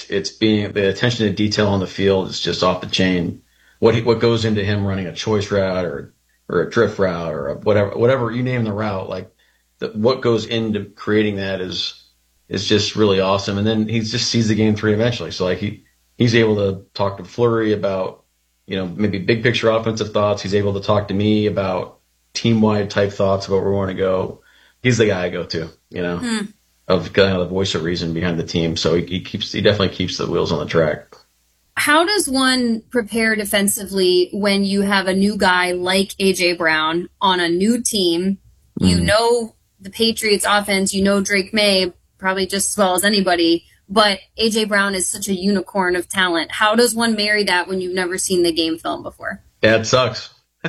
it's being the attention to detail on the field is just off the chain. What goes into him running a choice route or a drift route or whatever you name the route, like what goes into creating that is just really awesome. And then he just sees the game 3 eventually. So like he's able to talk to Fleury about, maybe big picture offensive thoughts. He's able to talk to me about team wide type thoughts about where we want to go. He's the guy I go to, of kind of the voice of reason behind the team. So he definitely keeps the wheels on the track. How does one prepare defensively when you have a new guy like A.J. Brown on a new team? You know the Patriots offense, Drake May probably just as well as anybody, but A.J. Brown is such a unicorn of talent. How does one marry that when you've never seen the game film before? Yeah, it sucks.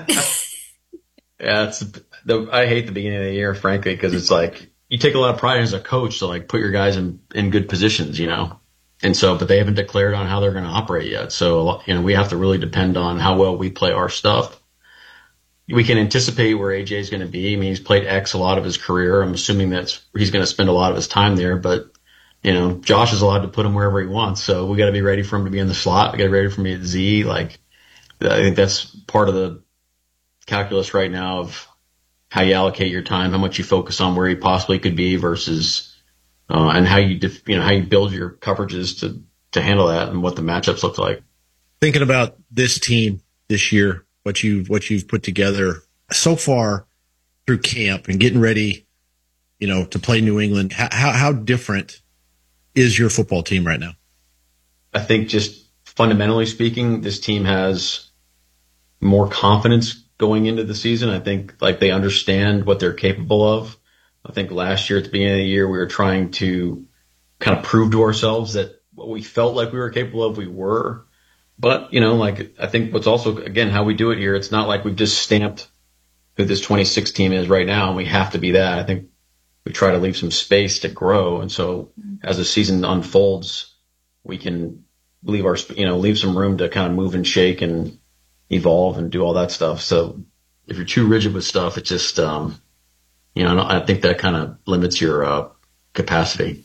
Yeah, I hate the beginning of the year, frankly, because it's like you take a lot of pride as a coach to like put your guys in good positions, And so, but they haven't declared on how they're going to operate yet. So, we have to really depend on how well we play our stuff. We can anticipate where AJ is going to be. I mean, he's played X a lot of his career. I'm assuming he's going to spend a lot of his time there, but Josh is allowed to put him wherever he wants. So we got to be ready for him to be in the slot. We got to be ready for him to be at Z. Like, I think that's part of the calculus right now of how you allocate your time, how much you focus on where he possibly could be versus, and how you build your coverages to handle that and what the matchups look like. Thinking about this team this year, what you've put together so far through camp and getting ready, to play New England, how different is your football team right now? I think just fundamentally speaking, this team has more confidence going into the season. I think like they understand what they're capable of. I think last year at the beginning of the year, we were trying to kind of prove to ourselves that what we felt like we were capable of, we were. But, I think what's also, again, how we do it here, it's not like we've just stamped who this 26 team is right now and we have to be that. I think we try to leave some space to grow. And so as the season unfolds, we can leave some room to kind of move and shake and evolve and do all that stuff. So if you're too rigid with stuff, it's just, I think that kind of limits your capacity.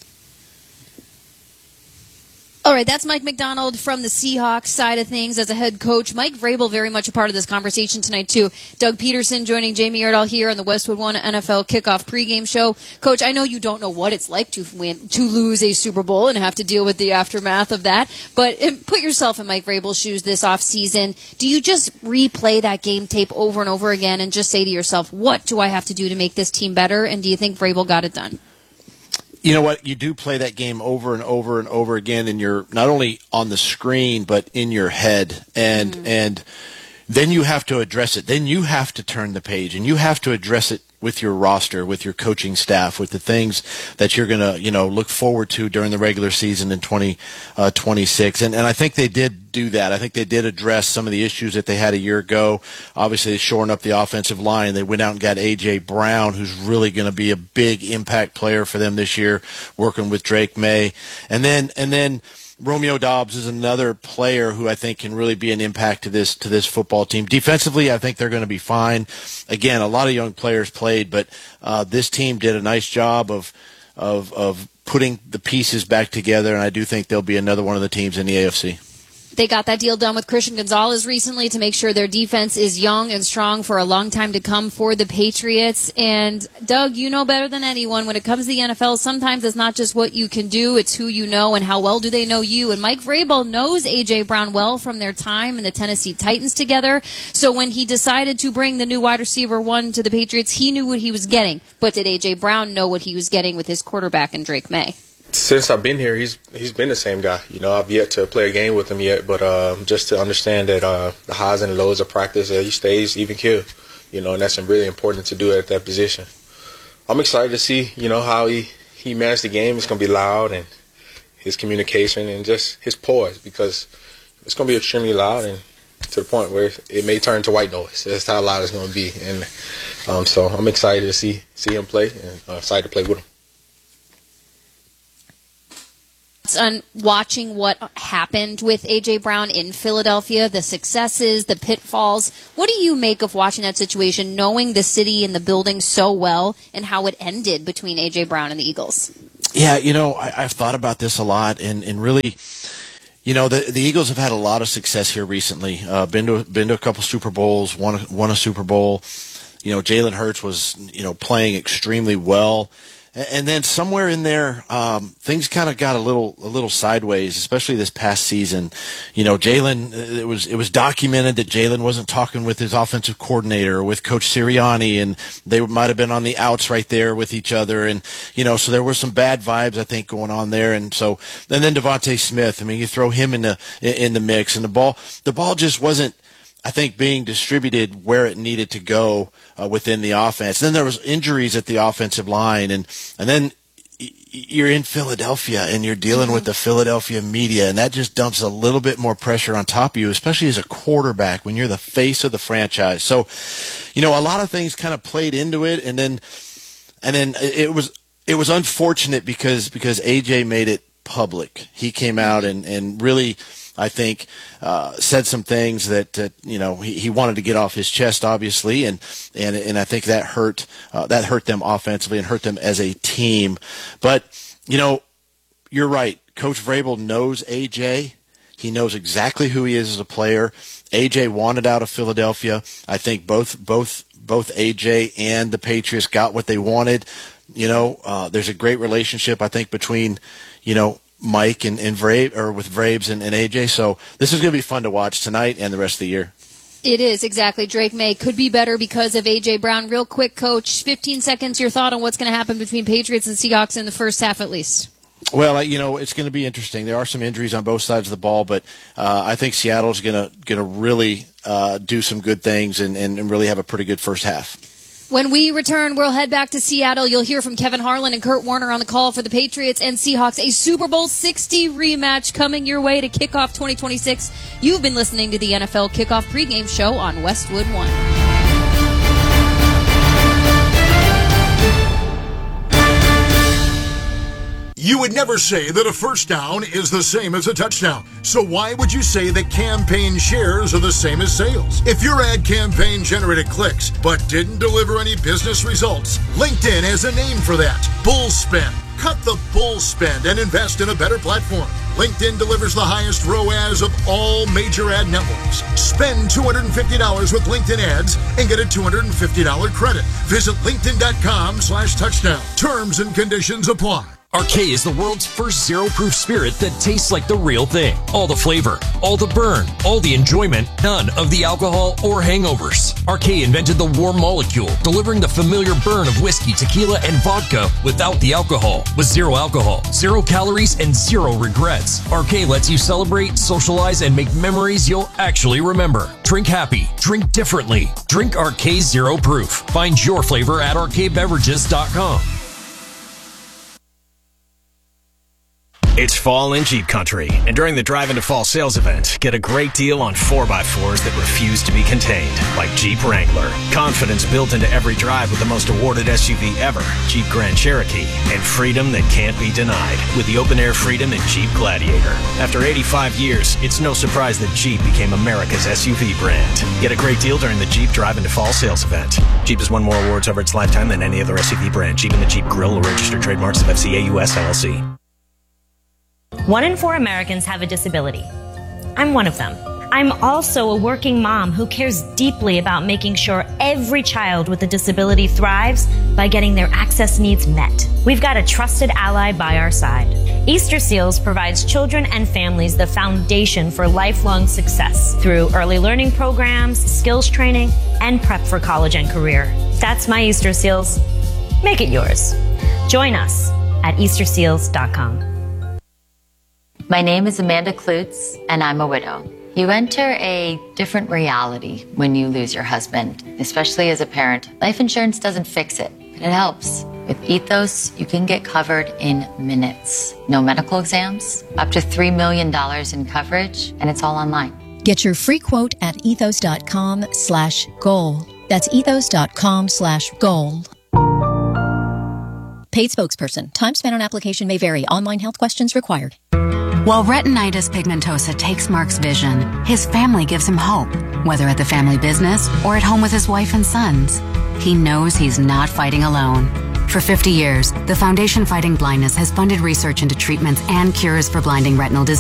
All right, that's Mike Macdonald from the Seahawks side of things as a head coach. Mike Vrabel very much a part of this conversation tonight, too. Doug Peterson joining Jamie Erdahl here on the Westwood One NFL Kickoff pregame show. Coach, I know you don't know what it's like to lose a Super Bowl and have to deal with the aftermath of that, but put yourself in Mike Vrabel's shoes this offseason. Do you just replay that game tape over and over again and just say to yourself, what do I have to do to make this team better? And do you think Vrabel got it done? You know what? You do play that game over and over and over again, and you're not only on the screen but in your head, and then you have to address it. Then you have to turn the page, and you have to address it with your roster, with your coaching staff, with the things that you're going to, look forward to during the regular season in 2026. And I think they did do that. I think they did address some of the issues that they had a year ago. Obviously, shoring up the offensive line. They went out and got A.J. Brown, who's really going to be a big impact player for them this year, working with Drake May. And then Romeo Doubs is another player who I think can really be an impact to this football team. Defensively, I think they're going to be fine. Again, a lot of young players played, but this team did a nice job of putting the pieces back together, and I do think they'll be another one of the teams in the AFC. They got that deal done with Christian Gonzalez recently to make sure their defense is young and strong for a long time to come for the Patriots. And, Doug, you know better than anyone, when it comes to the NFL, sometimes it's not just what you can do, it's who you know and how well do they know you. And Mike Vrabel knows A.J. Brown well from their time in the Tennessee Titans together. So when he decided to bring the new wide receiver one to the Patriots, he knew what he was getting. But did A.J. Brown know what he was getting with his quarterback in Drake May? Since I've been here, he's been the same guy. I've yet to play a game with him yet, but just to understand that the highs and lows of practice, he stays even keel. And that's really important to do at that position. I'm excited to see, how he managed the game. It's going to be loud, and his communication and just his poise, because it's going to be extremely loud and to the point where it may turn to white noise. That's how loud it's going to be. And so I'm excited to see him play and excited to play with him. On watching what happened with A.J. Brown in Philadelphia, the successes, the pitfalls. What do you make of watching that situation, knowing the city and the building so well, and how it ended between A.J. Brown and the Eagles? Yeah, I've thought about this a lot, and really, the Eagles have had a lot of success here recently. Been to a couple Super Bowls, won a Super Bowl. Jalen Hurts was, playing extremely well. And then somewhere in there, things kind of got a little sideways, especially this past season. Jalen, it was documented that Jalen wasn't talking with his offensive coordinator or with Coach Sirianni, and they might have been on the outs right there with each other. And, so there were some bad vibes, I think, going on there. And then Devontae Smith, you throw him in the mix, and the ball just wasn't, I think, being distributed where it needed to go within the offense. Then there was injuries at the offensive line, and then you're in Philadelphia and you're dealing with the Philadelphia media, and that just dumps a little bit more pressure on top of you, especially as a quarterback when you're the face of the franchise. So, a lot of things kind of played into it, and then it was unfortunate because AJ made it public. He came out and really, I think, said some things that he wanted to get off his chest, obviously, and I think that hurt them offensively and hurt them as a team. But you're right. Coach Vrabel knows AJ. He knows exactly who he is as a player. AJ wanted out of Philadelphia. I think both AJ and the Patriots got what they wanted. There's a great relationship, I think, between Mike and with Vrabes and AJ. So this is going to be fun to watch tonight and the rest of the year. It is, exactly. Drake May could be better because of A.J. Brown. Real quick, Coach, 15 seconds, your thought on what's going to happen between Patriots and Seahawks in the first half at least. Well, it's going to be interesting. There are some injuries on both sides of the ball, but I think Seattle's going to really do some good things and really have a pretty good first half. When we return, we'll head back to Seattle. You'll hear from Kevin Harlan and Kurt Warner on the call for the Patriots and Seahawks. A Super Bowl 60 rematch coming your way to kick off 2026. You've been listening to the NFL Kickoff pregame show on Westwood One. You would never say that a first down is the same as a touchdown. So why would you say that campaign shares are the same as sales? If your ad campaign generated clicks but didn't deliver any business results, LinkedIn has a name for that. Bull spend. Cut the bull spend and invest in a better platform. LinkedIn delivers the highest ROAS of all major ad networks. Spend $250 with LinkedIn ads and get a $250 credit. Visit linkedin.com/touchdown. Terms and conditions apply. Arcade is the world's first zero-proof spirit that tastes like the real thing. All the flavor, all the burn, all the enjoyment, none of the alcohol or hangovers. Arcade invented the warm molecule, delivering the familiar burn of whiskey, tequila, and vodka without the alcohol. With zero alcohol, 0 calories, and 0 regrets. Arcade lets you celebrate, socialize, and make memories you'll actually remember. Drink happy. Drink differently. Drink Arcade Zero Proof. Find your flavor at arcadebeverages.com. It's fall in Jeep country, and during the Drive Into Fall sales event, get a great deal on 4x4s that refuse to be contained, like Jeep Wrangler. Confidence built into every drive with the most awarded SUV ever, Jeep Grand Cherokee, and freedom that can't be denied with the open-air freedom in Jeep Gladiator. After 85 years, it's no surprise that Jeep became America's SUV brand. Get a great deal during the Jeep Drive Into Fall sales event. Jeep has won more awards over its lifetime than any other SUV brand. Jeep and the Jeep Grill are registered trademarks of FCA US LLC. 1 in 4 Americans have a disability. I'm one of them. I'm also a working mom who cares deeply about making sure every child with a disability thrives by getting their access needs met. We've got a trusted ally by our side. Easter Seals provides children and families the foundation for lifelong success through early learning programs, skills training, and prep for college and career. That's my Easter Seals. Make it yours. Join us at easterseals.com. My name is Amanda Klutz, and I'm a widow. You enter a different reality when you lose your husband, especially as a parent. Life insurance doesn't fix it, but it helps. With Ethos, you can get covered in minutes. No medical exams, up to $3 million in coverage, and it's all online. Get your free quote at ethos.com/goal. That's ethos.com/goal. Paid spokesperson. Time spent on application may vary. Online health questions required. While retinitis pigmentosa takes Mark's vision, his family gives him hope, whether at the family business or at home with his wife and sons. He knows he's not fighting alone. For 50 years, the Foundation Fighting Blindness has funded research into treatments and cures for blinding retinal disease.